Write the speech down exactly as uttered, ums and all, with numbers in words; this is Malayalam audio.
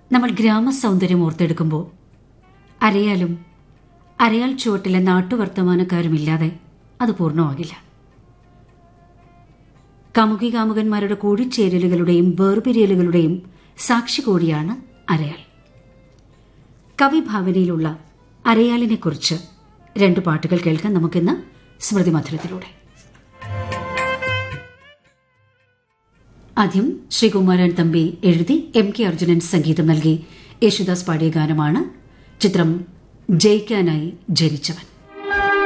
നമ്മൾ ഗ്രാമസൗന്ദര്യം ഓർത്തെടുക്കുമ്പോൾ അരയാലും അരയാൽ ചുവട്ടിലെ നാട്ടുവർത്തമാനക്കാരുമില്ലാതെ അത് പൂർണ്ണമാകില്ല. കാമുകി കാമുകന്മാരുടെ കൂടിച്ചേരലുകളുടെയും വേർപിരിയലുകളുടെയും സാക്ഷി കൂടിയാണ് അരയാൽ. കവിഭാവനയിലുള്ള അരയാലിനെക്കുറിച്ച് രണ്ട് പാട്ടുകൾ കേൾക്കാൻ നമുക്കിന്ന് സ്മൃതി മധുരത്തിലൂടെ. ആദ്യം ശ്രീകുമാരൻ തമ്പി എഴുതി എം കെ അർജുനൻ സംഗീതം നൽകി യേശുദാസ് പാടിയ ഗാനമാണ്. ചിത്രം ജയിക്കാനായി ജനിച്ചവൻ.